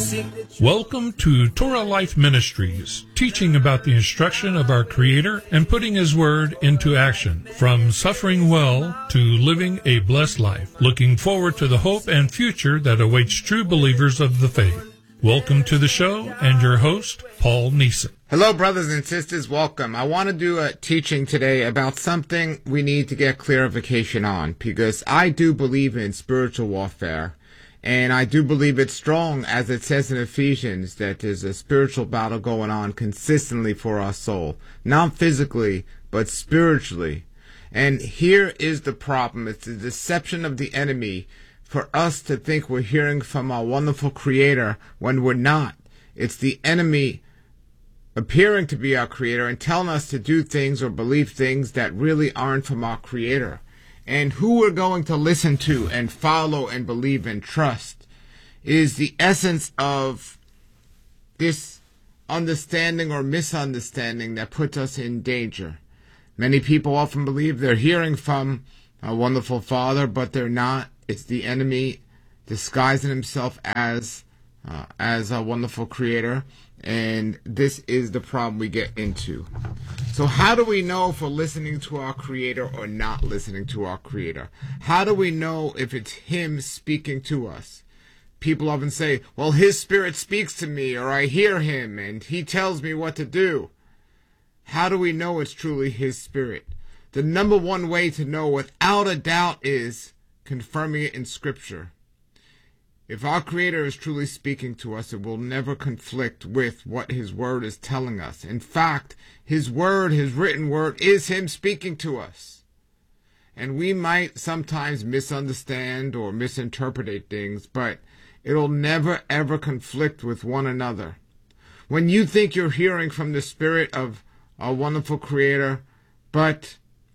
Welcome to Torah Life Ministries, teaching about the instruction of our Creator and putting His Word into action, from suffering well to living a blessed life, looking forward to the hope and future that awaits true believers of the faith. Welcome to the show, and your host, Paul Neeson. Hello, brothers and sisters. Welcome. I want to do a teaching today about something we need to get clarification on, because I do believe in spiritual warfare, and I do believe it's strong, as it says in Ephesians, that there's a spiritual battle going on consistently for our soul. Not physically, but spiritually. And here is the problem. It's the deception of the enemy for us to think we're hearing from our wonderful Creator when we're not. It's the enemy appearing to be our Creator and telling us to do things or believe things that really aren't from our Creator. And who we're going to listen to and follow and believe and trust is the essence of this understanding or misunderstanding that puts us in danger. Many people often believe they're hearing from a wonderful Father, but they're not. It's the enemy disguising himself as a wonderful Creator, and this is the problem we get into. So how do we know if we're listening to our Creator or not listening to our Creator? How do we know if it's Him speaking to us? People often say, well, His Spirit speaks to me, or I hear Him, and He tells me what to do. How do we know it's truly His Spirit? The number one way to know without a doubt is confirming it in Scripture. If our Creator is truly speaking to us, it will never conflict with what His Word is telling us. In fact, His Word, His written Word, is Him speaking to us. And we might sometimes misunderstand or misinterpret things, but it'll never ever conflict with one another. When you think you're hearing from the Spirit of our wonderful Creator, but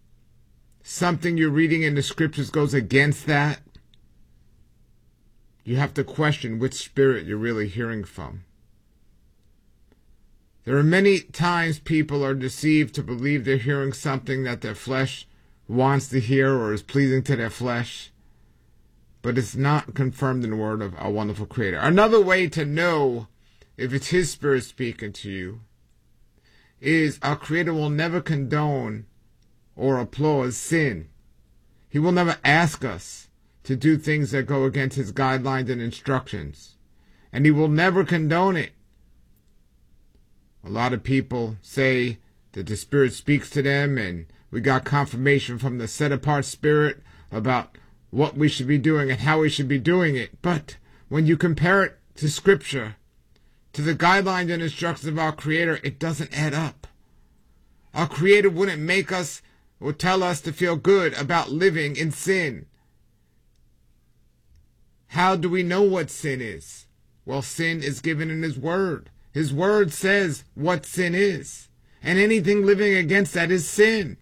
something you're reading in the Scriptures goes against that, you have to question which spirit you're really hearing from. There are many times people are deceived to believe they're hearing something that their flesh wants to hear or is pleasing to their flesh, but it's not confirmed in the Word of our wonderful Creator. Another way to know if it's His Spirit speaking to you is our Creator will never condone or applaud sin. He will never ask us to do things that go against His guidelines and instructions. And He will never condone it. A lot of people say that the Spirit speaks to them, and we got confirmation from the set-apart Spirit about what we should be doing and how we should be doing it. But when you compare it to Scripture, to the guidelines and instructions of our Creator, it doesn't add up. Our Creator wouldn't make us or tell us to feel good about living in sin. How do we know what sin is? Well, sin is given in His Word. His Word says what sin is. And anything living against that is sin.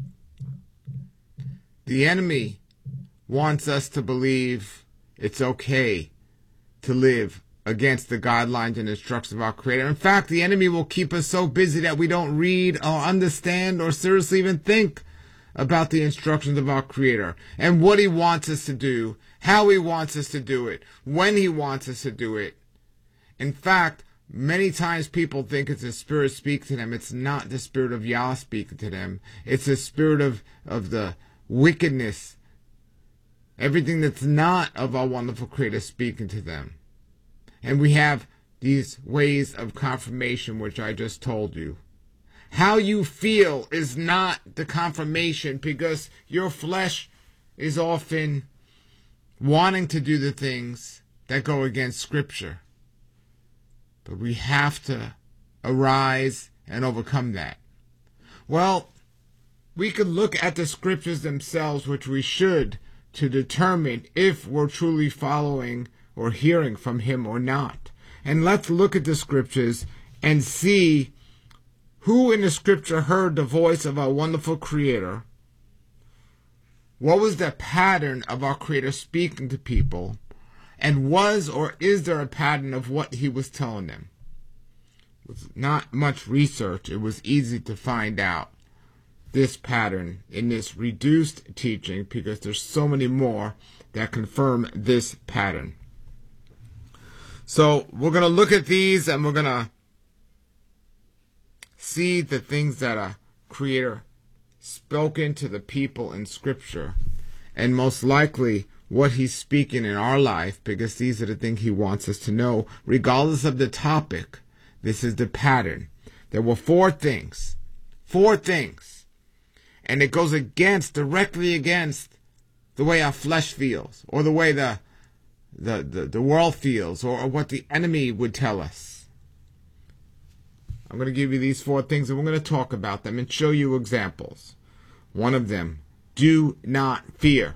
The enemy wants us to believe it's okay to live against the guidelines and instructions of our Creator. In fact, the enemy will keep us so busy that we don't read or understand or seriously even think about the instructions of our Creator and what He wants us to do, how He wants us to do it, when He wants us to do it. In fact, many times people think it's the Spirit speaking to them. It's not the Spirit of Yah speaking to them. It's the spirit of the wickedness, everything that's not of our wonderful Creator speaking to them. And we have these ways of confirmation, which I just told you. How you feel is not the confirmation, because your flesh is often wanting to do the things that go against Scripture. But we have to arise and overcome that. Well, we could look at the Scriptures themselves, which we should, to determine if we're truly following or hearing from Him or not. And let's look at the Scriptures and see who in the Scripture heard the voice of our wonderful Creator. What was the pattern of our Creator speaking to people? And was or is there a pattern of what He was telling them? With not much research, it was easy to find out this pattern in this reduced teaching, because there's so many more that confirm this pattern. So we're going to look at these and we're going to see the things that a creator spoken to the people in Scripture, and most likely what he's speaking in our life, because these are the things he wants us to know, regardless of the topic. This is the pattern. There were four things, and it goes directly against the way our flesh feels, or the way the world feels, or what the enemy would tell us. I'm going to give you these four things, and we're going to talk about them and show you examples. One of them, do not fear.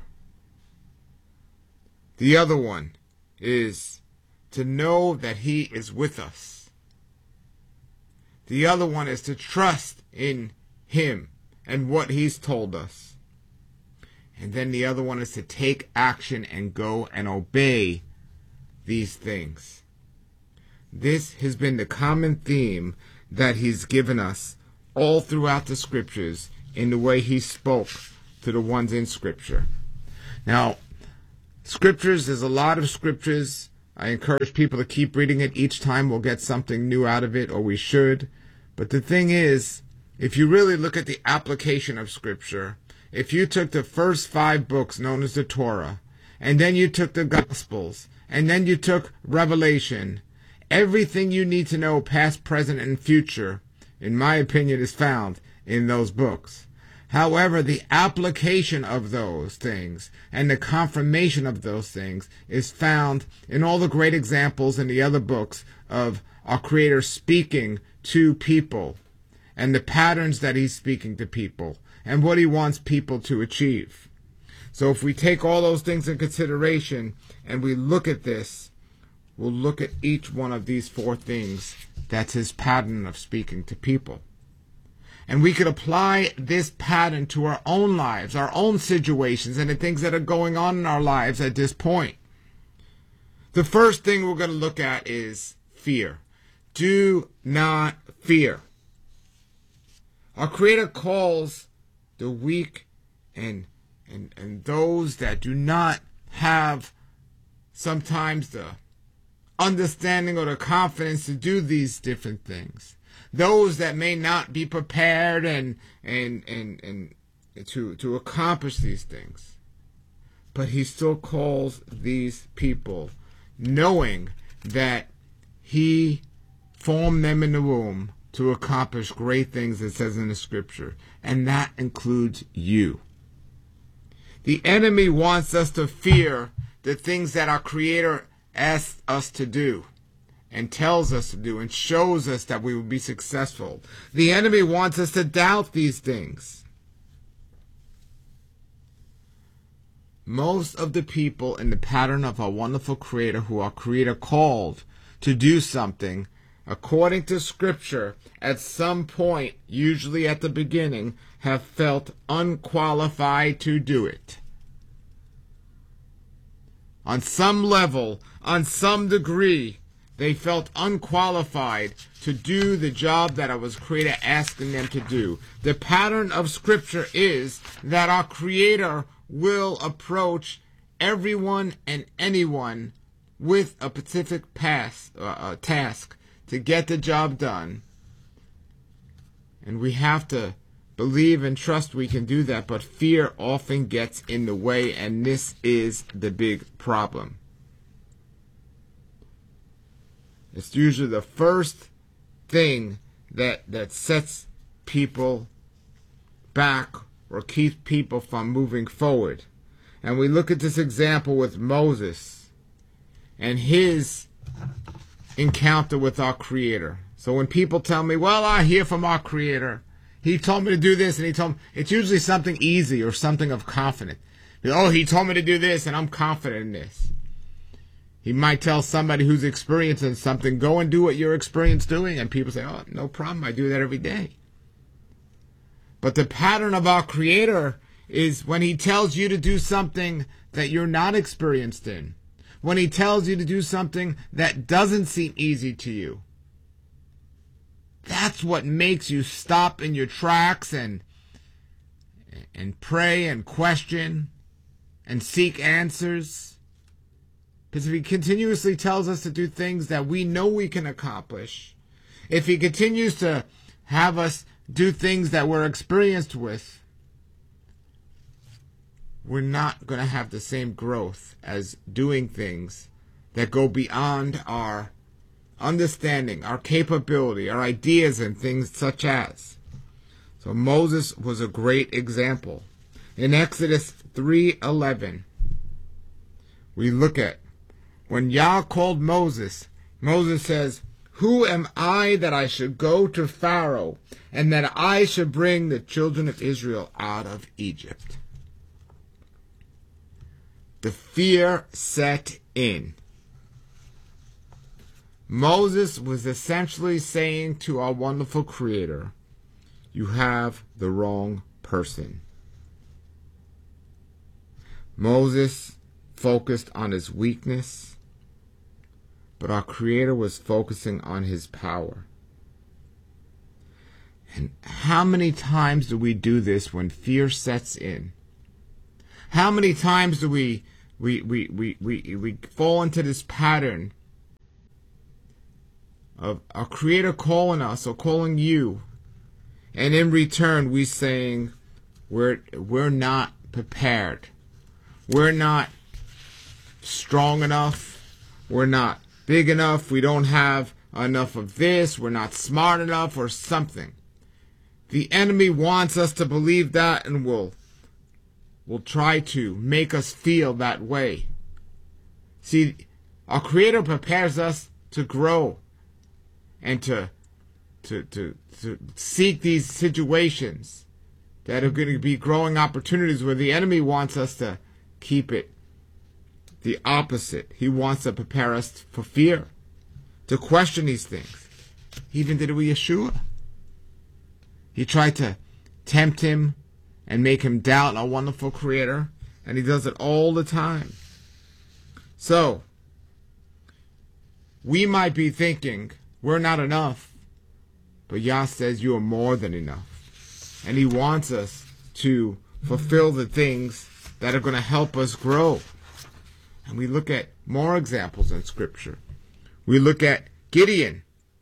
The other one is to know that he is with us. The other one is to trust in him and what he's told us. And then the other one is to take action and go and obey these things. This has been the common theme that he's given us all throughout the Scriptures in the way he spoke to the ones in Scripture. Now, Scriptures, there's a lot of Scriptures. I encourage people to keep reading it. Each time we'll get something new out of it, or we should. But the thing is, if you really look at the application of Scripture, if you took the first 5 books known as the Torah, and then you took the Gospels, and then you took Revelation, everything you need to know, past, present, and future, in my opinion, is found in those books. However, the application of those things and the confirmation of those things is found in all the great examples in the other books of our Creator speaking to people, and the patterns that he's speaking to people, and what he wants people to achieve. So if we take all those things in consideration and we look at this, we'll look at each one of these 4 things. That's his pattern of speaking to people. And we could apply this pattern to our own lives, our own situations, and the things that are going on in our lives at this point. The first thing we're going to look at is fear. Do not fear. Our Creator calls the weak and those that do not have sometimes the understanding or the confidence to do these different things. Those that may not be prepared and to accomplish these things. But he still calls these people, knowing that he formed them in the womb to accomplish great things, it says in the Scripture. And that includes you. The enemy wants us to fear the things that our Creator asks us to do, and tells us to do, and shows us that we will be successful. The enemy wants us to doubt these things. Most of the people in the pattern of our wonderful Creator, who our Creator called to do something, according to Scripture, at some point, usually at the beginning, have felt unqualified to do it. On some level, on some degree, they felt unqualified to do the job that our Creator asking them to do. The pattern of Scripture is that our Creator will approach everyone and anyone with a specific task to get the job done. And we have to believe and trust we can do that, but fear often gets in the way, and this is the big problem. It's usually the first thing that sets people back or keeps people from moving forward. And we look at this example with Moses and his encounter with our Creator. So when people tell me, well, I hear from our Creator, he told me to do this, and he told me, it's usually something easy or something of confidence. Oh, he told me to do this, and I'm confident in this. He might tell somebody who's experiencing something, go and do what you're experienced doing, and people say, oh, no problem, I do that every day. But the pattern of our Creator is when he tells you to do something that you're not experienced in, when he tells you to do something that doesn't seem easy to you, that's what makes you stop in your tracks and pray and question and seek answers. Because if he continuously tells us to do things that we know we can accomplish, if he continues to have us do things that we're experienced with, we're not going to have the same growth as doing things that go beyond our understanding, our capability, our ideas, and things such as. So Moses was a great example. In Exodus 3:11, we look at when Yah called Moses, Moses says, "Who am I that I should go to Pharaoh, and that I should bring the children of Israel out of Egypt?" The fear set in. Moses was essentially saying to our wonderful Creator, "You have the wrong person." Moses focused on his weakness, but our Creator was focusing on his power. And how many times do we do this when fear sets in? How many times do we fall into this pattern of our Creator calling us or calling you, and in return we saying we're not prepared, we're not strong enough, we're not big enough, we don't have enough of this, we're not smart enough, or something. The enemy wants us to believe that, and will try to make us feel that way. See, our Creator prepares us to grow and to seek these situations that are going to be growing opportunities, where the enemy wants us to keep it the opposite. He wants to prepare us for fear, to question these things. He even did it with Yeshua. He tried to tempt him and make him doubt our wonderful Creator, and he does it all the time. So, we might be thinking we're not enough, but Yah says you are more than enough. And he wants us to fulfill the things that are going to help us grow. And we look at more examples in Scripture. We look at Gideon.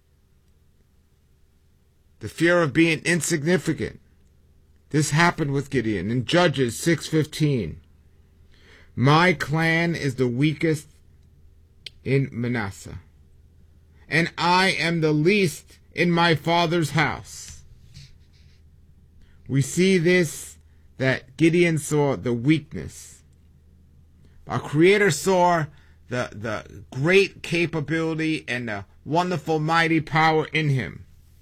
The fear of being insignificant. This happened with Gideon in Judges 6:15. "My clan is the weakest in Manasseh, and I am the least in my father's house." We see this, that Gideon saw the weakness. Our Creator saw the great capability and the wonderful mighty power in him.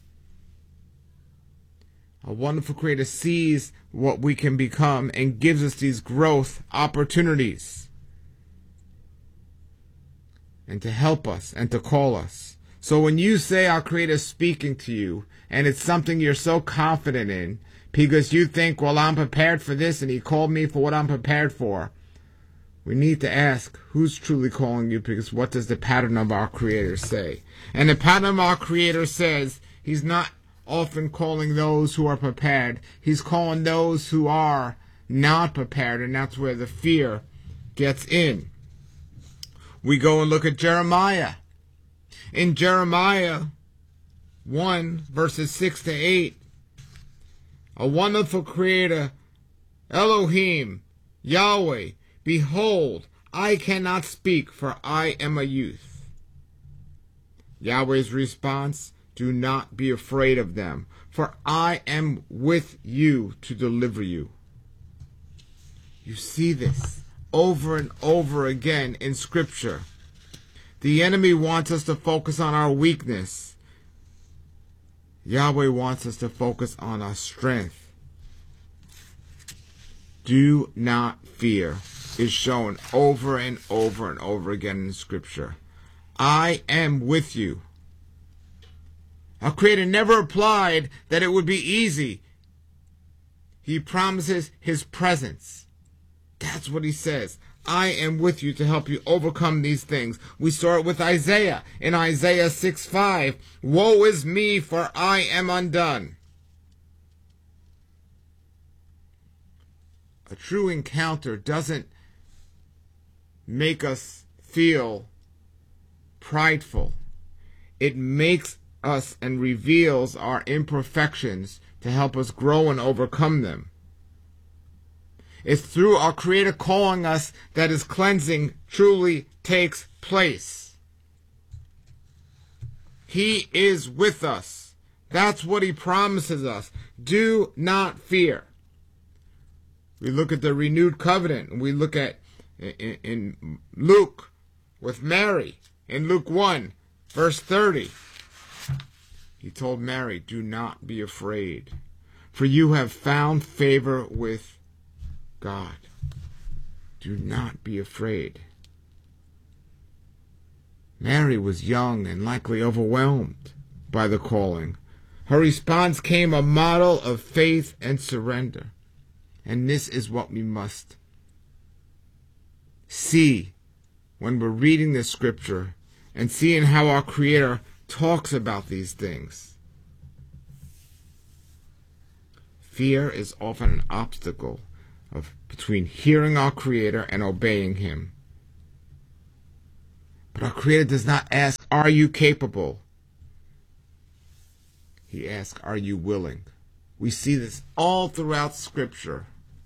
A wonderful Creator sees what we can become and gives us these growth opportunities, and to help us and to call us. So when you say our Creator is speaking to you, and it's something you're so confident in, because you think, well, I'm prepared for this, and he called me for what I'm prepared for, we need to ask, who's truly calling you? Because what does the pattern of our Creator say? And the pattern of our Creator says he's not often calling those who are prepared. He's calling those who are not prepared, and that's where the fear gets in. We go and look at Jeremiah. In Jeremiah 1, verses 6 to 8, a wonderful Creator, Elohim, Yahweh, behold, I cannot speak, for I am a youth. Yahweh's response, do not be afraid of them, for I am with you to deliver you. You see this over and over again in Scripture. The enemy wants us to focus on our weakness. Yahweh wants us to focus on our strength. Do not fear is shown over and over and over again in Scripture. I am with you. Our Creator never implied that it would be easy. He promises his presence. That's what he says. I am with you to help you overcome these things. We saw it with Isaiah in Isaiah 6:5. Woe is me, for I am undone. A true encounter doesn't make us feel prideful. It makes us and reveals our imperfections to help us grow and overcome them. It's through our Creator calling us that His cleansing truly takes place. He is with us. That's what He promises us. Do not fear. We look at the renewed covenant, and we look at in Luke with Mary. In Luke 1, verse 30, He told Mary, do not be afraid, for you have found favor with God. Do not be afraid. Mary was young and likely overwhelmed by the calling. Her response came a model of faith and surrender. And this is what we must see when we're reading this scripture and seeing how our Creator talks about these things. Fear is often an obstacle between hearing our Creator and obeying Him. But our Creator does not ask, are you capable? He asks, are you willing? We see this all throughout Scripture.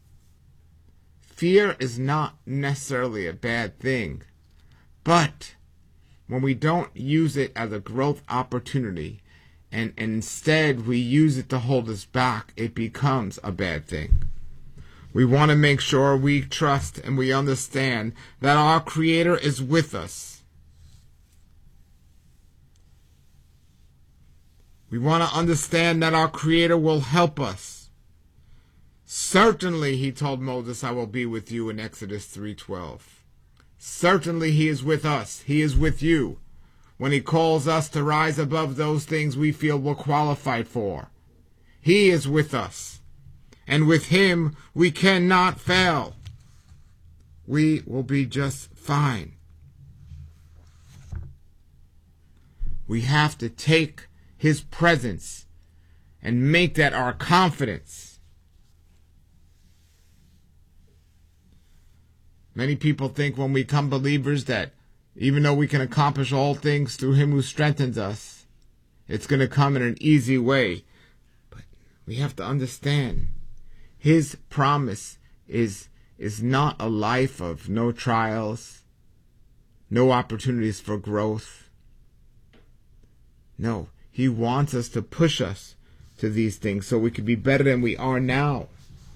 Fear is not necessarily a bad thing, but when we don't use it as a growth opportunity and instead we use it to hold us back, it becomes a bad thing. We want to make sure we trust and we understand that our Creator is with us. We want to understand that our Creator will help us. Certainly, He told Moses, I will be with you in Exodus 3:12. Certainly, He is with us. He is with you when He calls us to rise above those things we feel we're qualified for. He is with us. And with Him, we cannot fail. We will be just fine. We have to take His presence and make that our confidence. Many people think when we become believers that even though we can accomplish all things through Him who strengthens us, it's going to come in an easy way. But we have to understand His promise is not a life of no trials, no opportunities for growth. No, He wants us to push us to these things so we can be better than we are now.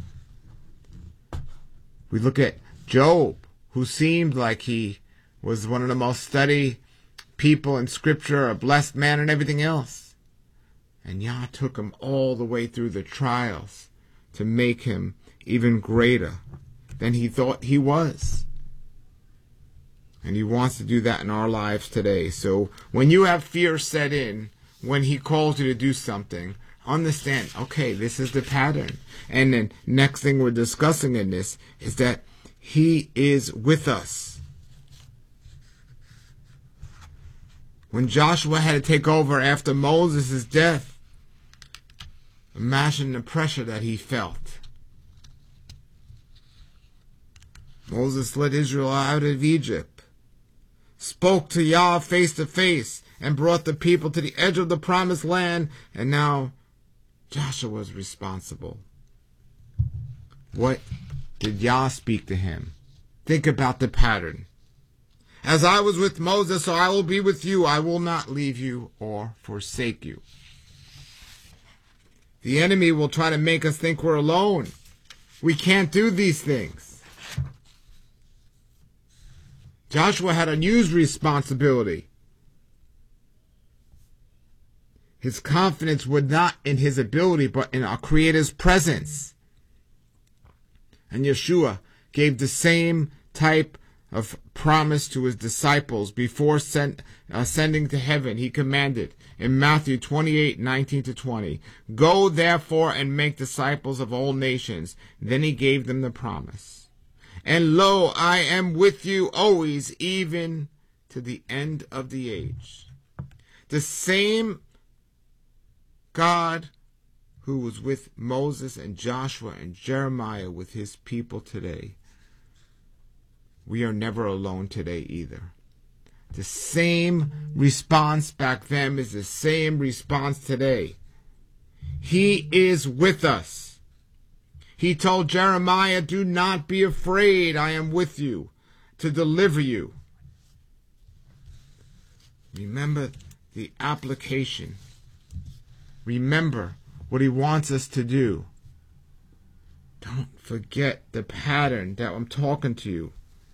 We look at Job, who seemed like he was one of the most studied people in Scripture, a blessed man and everything else. And Yah took him all the way through the trials to make him even greater than he thought he was. And He wants to do that in our lives today. So when you have fear set in, when He calls you to do something, understand, okay, this is the pattern. And then next thing we're discussing in this is that He is with us. When Joshua had to take over after Moses' death, imagine the pressure that he felt. Moses led Israel out of Egypt, spoke to Yah face to face, and brought the people to the edge of the promised land, and now Joshua was responsible. What did Yah speak to him? Think about the pattern. As I was with Moses, so I will be with you. I will not leave you or forsake you. The enemy will try to make us think we're alone. We can't do these things. Joshua had a huge responsibility. His confidence was not in his ability, but in our Creator's presence. And Yeshua gave the same type of promise to His disciples before ascending to heaven. He commanded in Matthew 28:19-20, "Go therefore and make disciples of all nations." Then He gave them the promise. "And lo, I am with you always, even to the end of the age." The same God who was with Moses and Joshua and Jeremiah with His people today. We are never alone today either. The same response back then is the same response today. He is with us. He told Jeremiah, do not be afraid, I am with you to deliver you. Remember the application. Remember what he wants us to do. Don't forget the pattern that I'm talking to you.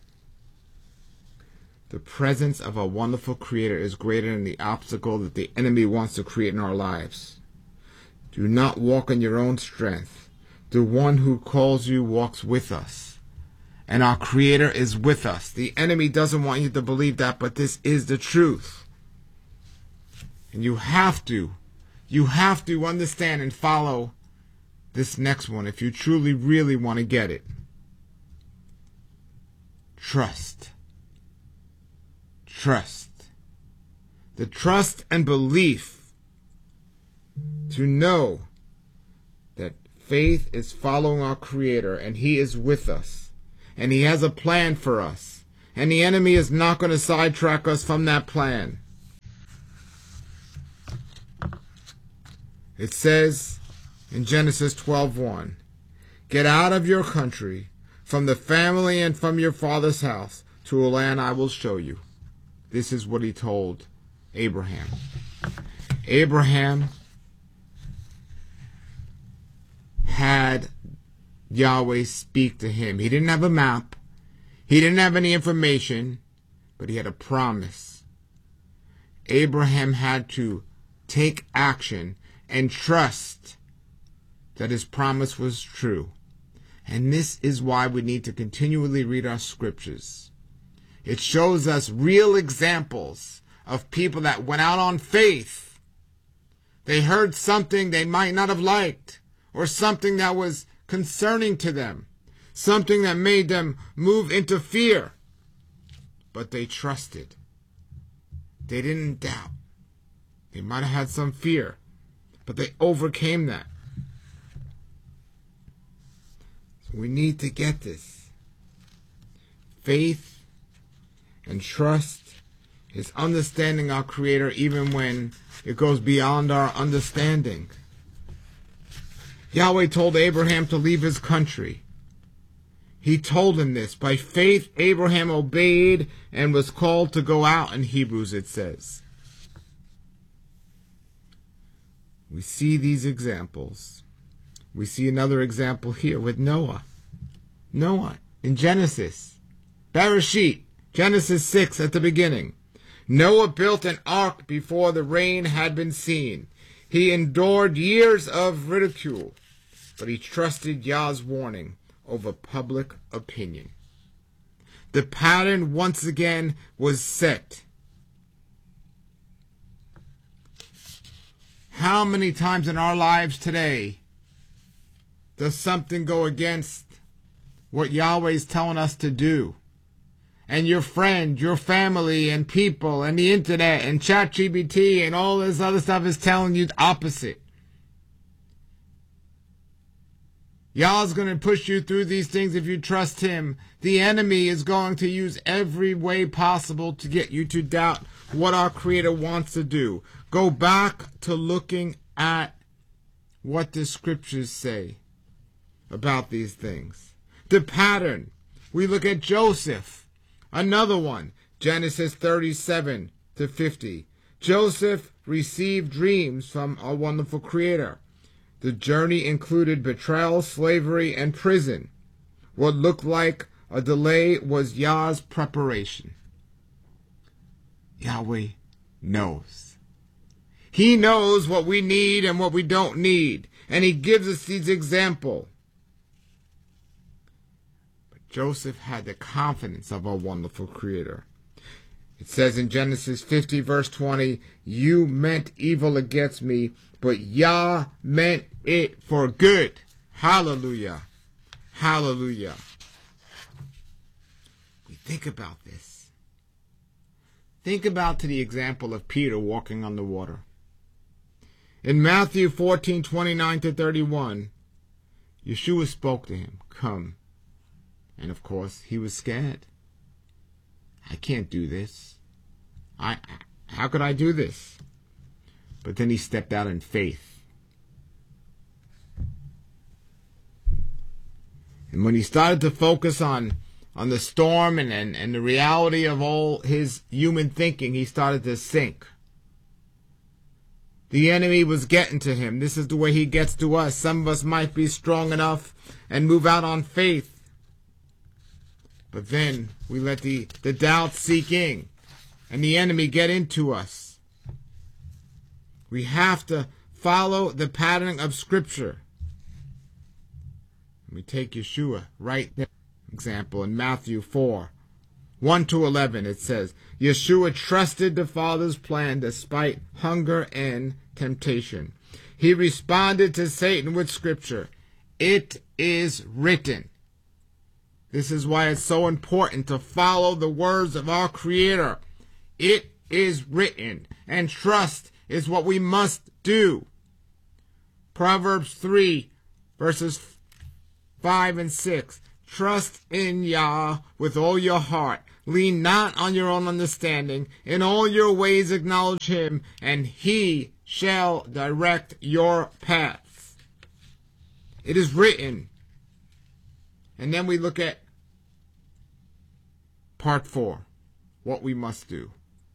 The presence of a wonderful Creator is greater than the obstacle that the enemy wants to create in our lives. Do not walk in your own strength. The one who calls you walks with us. And our Creator is with us. The enemy doesn't want you to believe that, but this is the truth. And you have to understand and follow this next one if you truly, really want to get it. Trust. Trust. The trust and belief to know that faith is following our Creator and He is with us and He has a plan for us and the enemy is not going to sidetrack us from that plan. It says in Genesis 12:1, get out of your country, from the family and from your father's house, to a land I will show you. This is what he told Abraham. Abraham had Yahweh speak to him. He didn't have a map. He didn't have any information, but he had a promise. Abraham had to take action and trust that his promise was true. And this is why we need to continually read our scriptures. It shows us real examples of people that went out on faith. They heard something they might not have liked, or something that was concerning to them, something that made them move into fear. But they trusted. They didn't doubt. They might have had some fear, but they overcame that. So we need to get this. Faith and trust is understanding our Creator even when it goes beyond our understanding. Yahweh told Abraham to leave his country. He told him this. By faith, Abraham obeyed and was called to go out, in Hebrews it says. We see these examples. We see another example here with Noah. Noah in Genesis. Bereshit, Genesis 6 at the beginning. Noah built an ark before the rain had been seen. He endured years of ridicule, but he trusted Yah's warning over public opinion. The pattern once again was set. How many times in our lives today does something go against what Yahweh is telling us to do? And your friend, your family, and people, and the internet, and ChatGPT, and all this other stuff is telling you the opposite. Yah's going to push you through these things if you trust Him. The enemy is going to use every way possible to get you to doubt what our Creator wants to do. Go back to looking at what the scriptures say about these things. The pattern. We look at Joseph. Another one, Genesis 37 to 50. Joseph received dreams from our wonderful Creator. The journey included betrayal, slavery, and prison. What looked like a delay was Yah's preparation. Yahweh knows. He knows what we need and what we don't need, and He gives us these examples. Joseph had the confidence of our wonderful Creator. It says in Genesis 50 verse 20, you meant evil against me, but Yah meant it for good. Hallelujah. Hallelujah. We think about this. Think about the example of Peter walking on the water. In Matthew 14:29 to 31, Yeshua spoke to him, come. And of course, he was scared. I can't do this. How could I do this? But then he stepped out in faith. And when he started to focus on the storm and the reality of all his human thinking, he started to sink. The enemy was getting to him. This is the way he gets to us. Some of us might be strong enough and move out on faith. But then we let the doubt seek in and the enemy get into us. We have to follow the pattern of Scripture. We take Yeshua right there. Example in Matthew 4:1-11, it says, Yeshua trusted the Father's plan despite hunger and temptation. He responded to Satan with Scripture. It is written. This is why it's so important to follow the words of our Creator. It is written, and trust is what we must do. Proverbs 3, verses 5 and 6. Trust in Yah with all your heart. Lean not on your own understanding. In all your ways acknowledge Him, and He shall direct your paths. It is written. And then we look at part 4, what we must do.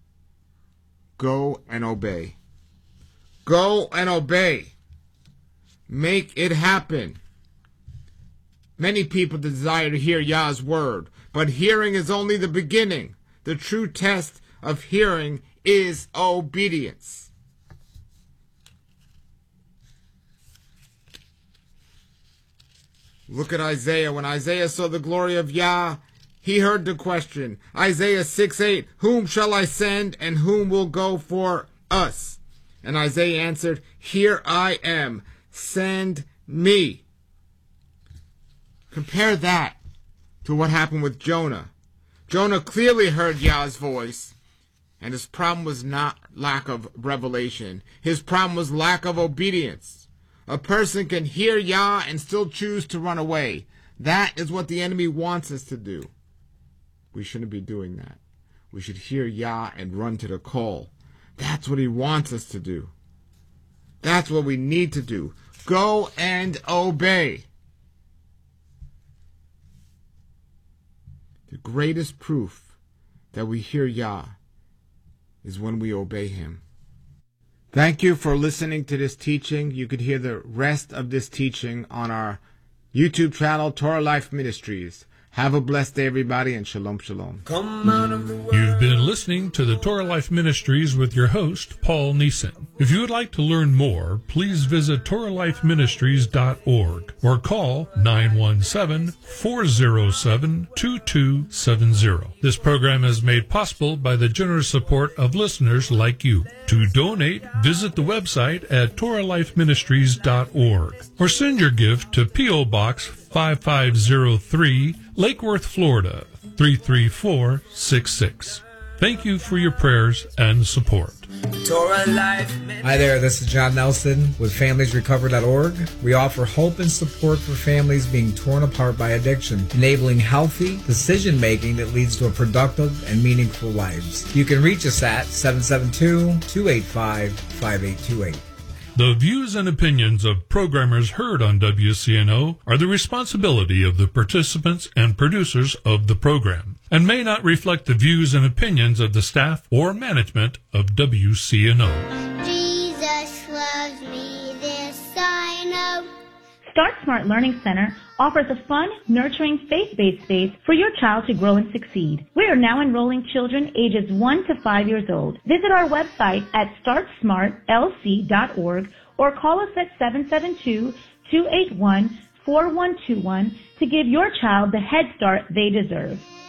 Go and obey. Go and obey. Make it happen. Many people desire to hear Yah's word, but hearing is only the beginning. The true test of hearing is obedience. Look at Isaiah. When Isaiah saw the glory of Yah, he heard the question. Isaiah 6:8, whom shall I send and whom will go for us? And Isaiah answered, here I am, send me. Compare that to what happened with Jonah. Jonah clearly heard Yah's voice, and his problem was not lack of revelation. His problem was lack of obedience. A person can hear Yah and still choose to run away. That is what the enemy wants us to do. We shouldn't be doing that. We should hear Yah and run to the call. That's what he wants us to do. That's what we need to do. Go and obey. The greatest proof that we hear Yah is when we obey Him. Thank you for listening to this teaching. You could hear the rest of this teaching on our YouTube channel, Torah Life Ministries. Have a blessed day, everybody, and shalom, shalom. You've been listening to the Torah Life Ministries with your host, Paul Neeson. If you would like to learn more, please visit TorahLifeMinistries.org or call 917-407-2270. This program is made possible by the generous support of listeners like you. To donate, visit the website at TorahLifeMinistries.org or send your gift to P.O. Box 5503, Lake Worth, Florida, 33466. Thank you for your prayers and support. Hi there, this is John Nelson with FamiliesRecover.org. We offer hope and support for families being torn apart by addiction, enabling healthy decision-making that leads to a productive and meaningful lives. You can reach us at 772-285-5828. The views and opinions of programmers heard on WCNO are the responsibility of the participants and producers of the program, and may not reflect the views and opinions of the staff or management of WCNO. Jesus loves me, this I know. Start Smart Learning Center offers a fun, nurturing, faith-based space for your child to grow and succeed. We are now enrolling children ages 1 to 5 years old. Visit our website at startsmartlc.org or call us at 772-281-4121 to give your child the head start they deserve.